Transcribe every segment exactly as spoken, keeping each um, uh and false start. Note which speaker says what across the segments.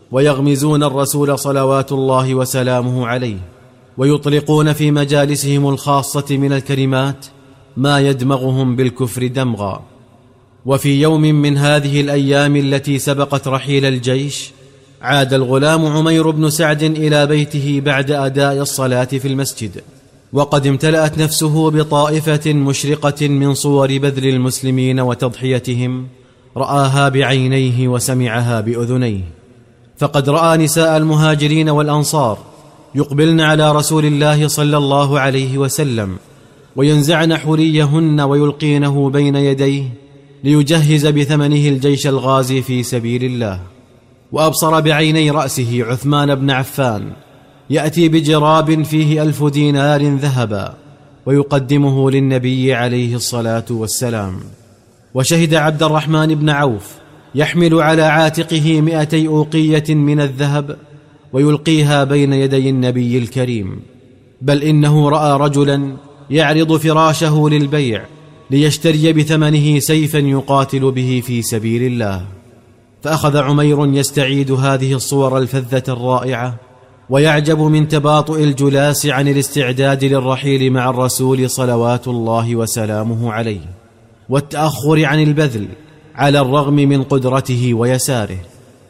Speaker 1: ويغمزون الرسول صلوات الله وسلامه عليه، ويطلقون في مجالسهم الخاصة من الكلمات ما يدمغهم بالكفر دمغا. وفي يوم من هذه الأيام التي سبقت رحيل الجيش، عاد الغلام عمير بن سعد إلى بيته بعد أداء الصلاة في المسجد، وقد امتلأت نفسه بطائفة مشرقة من صور بذل المسلمين وتضحيتهم، رآها بعينيه وسمعها بأذنيه. فقد رأى نساء المهاجرين والأنصار يقبلن على رسول الله صلى الله عليه وسلم، وينزعن حليهن ويلقينه بين يديه ليجهز بثمنه الجيش الغازي في سبيل الله. وأبصر بعيني رأسه عثمان بن عفان يأتي بجراب فيه ألف دينار ذهبا ويقدمه للنبي عليه الصلاة والسلام. وشهد عبد الرحمن بن عوف يحمل على عاتقه مئتي أوقية من الذهب ويلقيها بين يدي النبي الكريم. بل إنه رأى رجلا يعرض فراشه للبيع ليشتري بثمنه سيفا يقاتل به في سبيل الله. فأخذ عمير يستعيد هذه الصور الفذة الرائعة، ويعجب من تباطؤ الجلاس عن الاستعداد للرحيل مع الرسول صلوات الله وسلامه عليه، والتأخر عن البذل على الرغم من قدرته ويساره.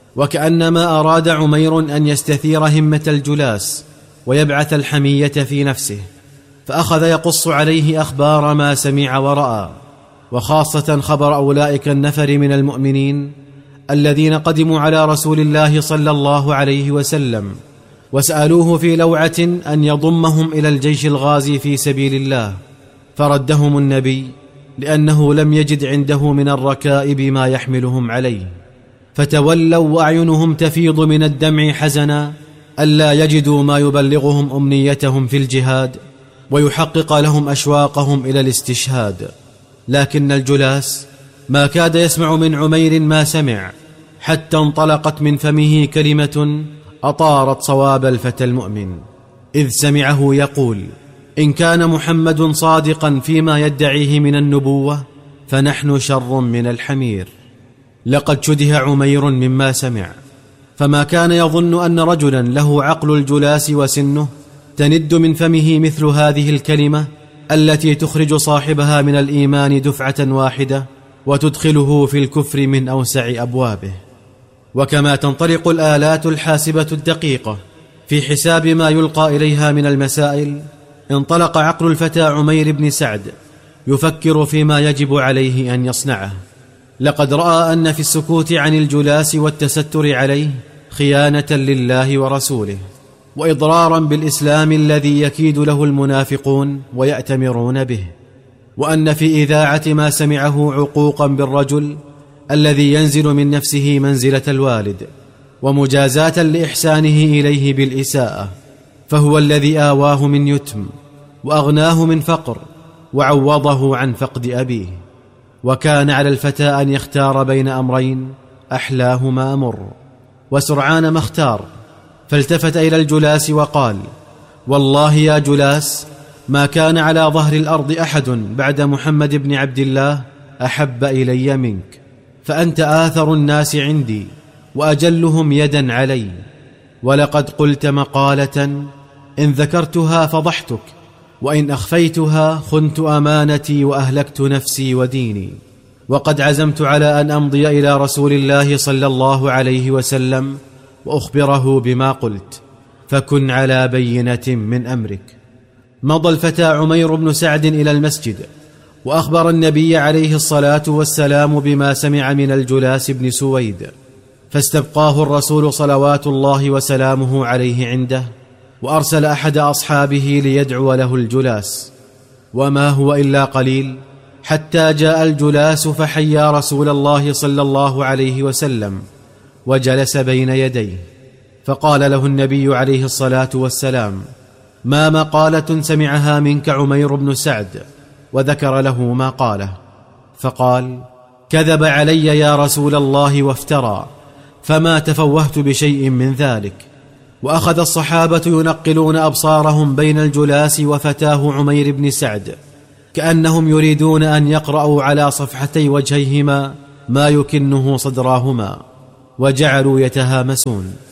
Speaker 1: وكأنما أراد عمير أن يستثير همة الجلاس ويبعث الحمية في نفسه، فأخذ يقص عليه أخبار ما سمع ورأى، وخاصة خبر أولئك النفر من المؤمنين الذين قدموا على رسول الله صلى الله عليه وسلم وسألوه في لوعة أن يضمهم إلى الجيش الغازي في سبيل الله، فردهم النبي لأنه لم يجد عنده من الركائب ما يحملهم عليه، فتولوا وأعينهم تفيض من الدمع حزنا ألا يجدوا ما يبلغهم أمنيتهم في الجهاد ويحقق لهم أشواقهم إلى الاستشهاد. لكن الجلاس ما كاد يسمع من عمير ما سمع، حتى انطلقت من فمه كلمة أطارت صواب الفتى المؤمن، إذ سمعه يقول: إن كان محمد صادقا فيما يدعيه من النبوة فنحن شر من الحمير. لقد شده عمير مما سمع، فما كان يظن أن رجلا له عقل الجلاس وسنه تند من فمه مثل هذه الكلمة التي تخرج صاحبها من الإيمان دفعة واحدة وتدخله في الكفر من أوسع أبوابه. وكما تنطلق الآلات الحاسبة الدقيقة في حساب ما يلقى إليها من المسائل، انطلق عقل الفتى عمير بن سعد يفكر فيما يجب عليه أن يصنعه. لقد رأى أن في السكوت عن الجلاس والتستر عليه خيانة لله ورسوله، وإضرارا بالإسلام الذي يكيد له المنافقون ويأتمرون به، وأن في إذاعة ما سمعه عقوقا بالرجل الذي ينزل من نفسه منزلة الوالد، ومجازاة لإحسانه إليه بالإساءة، فهو الذي آواه من يتم وأغناه من فقر وعوضه عن فقد أبيه. وكان على الفتى أن يختار بين أمرين أحلاهما مر، وسرعان ما اختار، فالتفت إلى الجلاس وقال: والله يا جلاس ما كان على ظهر الأرض أحد بعد محمد بن عبد الله أحب إلي منك، فأنت آثر الناس عندي وأجلهم يدا علي، ولقد قلت مقالة إن ذكرتها فضحتك، وإن أخفيتها خنت أمانتي وأهلكت نفسي وديني، وقد عزمت على أن أمضي إلى رسول الله صلى الله عليه وسلم وأخبره بما قلت، فكن على بينة من أمرك. مضى الفتى عمير بن سعد إلى المسجد وأخبر النبي عليه الصلاة والسلام بما سمع من الجلاس بن سويد، فاستبقاه الرسول صلوات الله وسلامه عليه عنده، وأرسل أحد أصحابه ليدعو له الجلاس. وما هو إلا قليل حتى جاء الجلاس فحيا رسول الله صلى الله عليه وسلم وجلس بين يديه، فقال له النبي عليه الصلاة والسلام: ما مقالة سمعها منك عمير بن سعد؟ وذكر له ما قاله، فقال: كذب علي يا رسول الله وافترى، فما تفوهت بشيء من ذلك. وأخذ الصحابة ينقلون أبصارهم بين الجلاس وفتاه عمير بن سعد، كأنهم يريدون أن يقرأوا على صفحتي وجهيهما ما يكنه صدراهما، وجعلوا يتهامسون: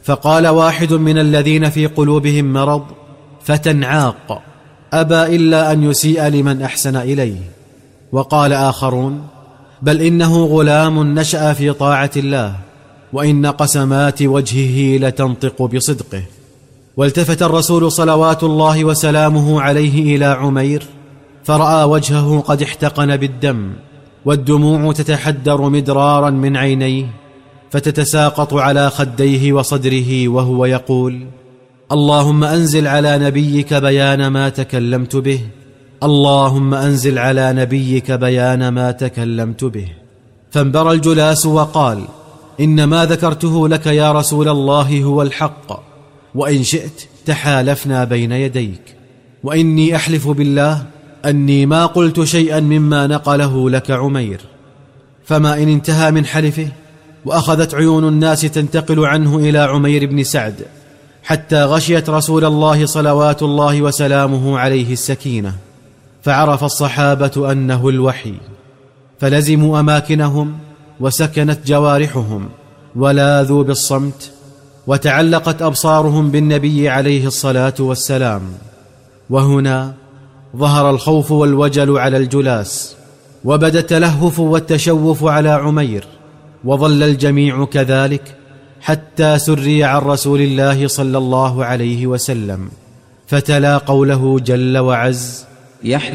Speaker 1: فقال واحد من الذين في قلوبهم مرض: فتى عاق أبى إلا أن يسيء لمن أحسن إليه. وقال آخرون: بل إنه غلام نشأ في طاعة الله، وإن قسمات وجهه لتنطق بصدقه. والتفت الرسول صلوات الله وسلامه عليه إلى عمير، فرأى وجهه قد احتقن بالدم، والدموع تتحدر مدرارا من عينيه، فتتساقط على خديه وصدره، وهو يقول: اللهم أنزل على نبيك بيان ما تكلمت به، اللهم أنزل على نبيك بيان ما تكلمت به. فانبرى الجلاس وقال: إن ما ذكرته لك يا رسول الله هو الحق، وإن شئت تحالفنا بين يديك، وإني أحلف بالله أني ما قلت شيئا مما نقله لك عمير. فما إن انتهى من حلفه، وأخذت عيون الناس تنتقل عنه إلى عمير بن سعد، حتى غشيت رسول الله صلوات الله وسلامه عليه السكينة، فعرف الصحابة أنه الوحي، فلزموا أماكنهم وسكنت جوارحهم ولاذوا بالصمت، وتعلقت أبصارهم بالنبي عليه الصلاة والسلام. وهنا ظهر الخوف والوجل على الجلاس، وبدا التلهف والتشوف على عمير، وظل الجميع كذلك حتى سري عن رسول الله صلى الله عليه وسلم، فتلا قوله جل وعز: